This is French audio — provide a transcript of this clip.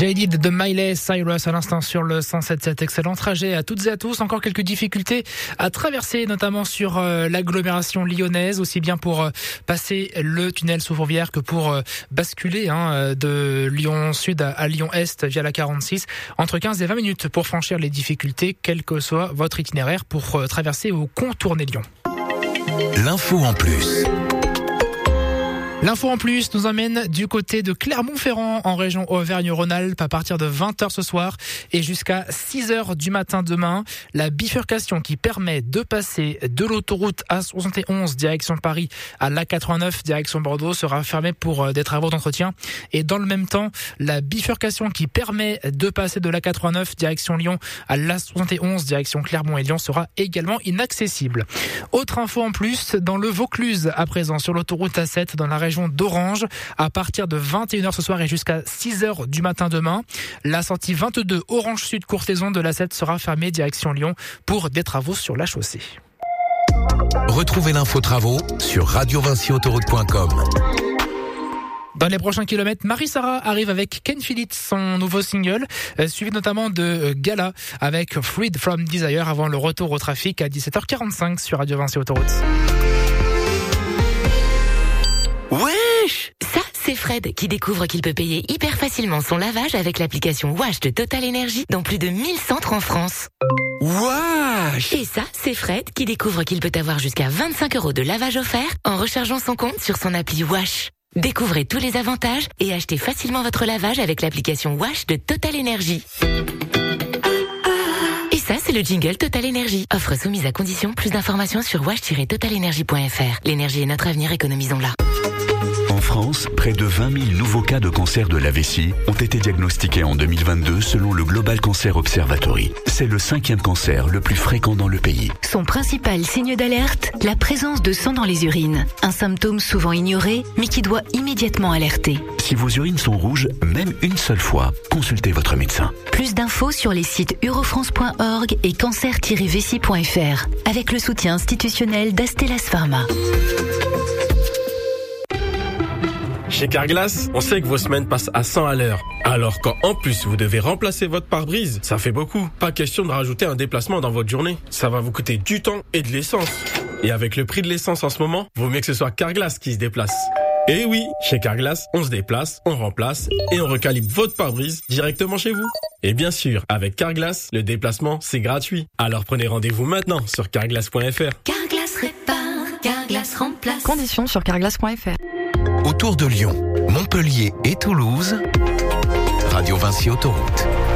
Jaded de Miley Cyrus à l'instant sur le 107.7. Excellent trajet à toutes et à tous. Encore quelques difficultés à traverser, notamment sur l'agglomération lyonnaise, aussi bien pour passer le tunnel sous Fourvière que pour basculer de Lyon Sud à Lyon Est via la 46. Entre 15 et 20 minutes pour franchir les difficultés, quel que soit votre itinéraire pour traverser ou contourner Lyon. L'info en plus. L'info en plus nous emmène du côté de Clermont-Ferrand en région Auvergne-Rhône-Alpes à partir de 20h ce soir et jusqu'à 6h du matin demain. La bifurcation qui permet de passer de l'autoroute A71 direction Paris à l'A89 direction Bordeaux sera fermée pour des travaux d'entretien. Et dans le même temps, la bifurcation qui permet de passer de l'A89 direction Lyon à l'A71 direction Clermont et Lyon sera également inaccessible. Autre info en plus, dans le Vaucluse à présent sur l'autoroute A7 dans la région d'Orange, à partir de 21h ce soir et jusqu'à 6h du matin demain. La sortie 22 Orange Sud courtaison de l'A7 sera fermée direction Lyon pour des travaux sur la chaussée. Retrouvez l'info travaux sur radiovinciautoroute.com. Dans les prochains kilomètres, Marie-Sara arrive avec Ken Phillips, son nouveau single, suivi notamment de Gala avec Freed from Desire avant le retour au trafic à 17h45 sur Radio Vinci Autoroute. Wesh! Ça, c'est Fred qui découvre qu'il peut payer hyper facilement son lavage avec l'application Wash de Total Energy dans plus de 1000 centres en France. Wesh! Et ça, c'est Fred qui découvre qu'il peut avoir jusqu'à 25 € de lavage offert en rechargeant son compte sur son appli Wash. Découvrez tous les avantages et achetez facilement votre lavage avec l'application Wash de Total Energy. Et ça, c'est le jingle Total Energy. Offre soumise à condition. Plus d'informations sur wash-totalenergy.fr. L'énergie est notre avenir, économisons-la. En France, près de 20 000 nouveaux cas de cancer de la vessie ont été diagnostiqués en 2022 selon le Global Cancer Observatory. C'est le 5e cancer le plus fréquent dans le pays. Son principal signe d'alerte, la présence de sang dans les urines. Un symptôme souvent ignoré, mais qui doit immédiatement alerter. Si vos urines sont rouges, même une seule fois, consultez votre médecin. Plus d'infos sur les sites eurofrance.org et cancer-vessie.fr, avec le soutien institutionnel d'Astellas Pharma. Chez Carglass, on sait que vos semaines passent à 100 à l'heure. Alors quand en plus vous devez remplacer votre pare-brise, ça fait beaucoup. Pas question de rajouter un déplacement dans votre journée. Ça va vous coûter du temps et de l'essence. Et avec le prix de l'essence en ce moment, vaut mieux que ce soit Carglass qui se déplace. Et oui, chez Carglass, on se déplace, on remplace et on recalibre votre pare-brise directement chez vous. Et bien sûr, avec Carglass, le déplacement, c'est gratuit. Alors prenez rendez-vous maintenant sur carglass.fr. Carglass répare, Carglass remplace. Conditions sur carglass.fr. Autour de Lyon, Montpellier et Toulouse, Radio Vinci Autoroute.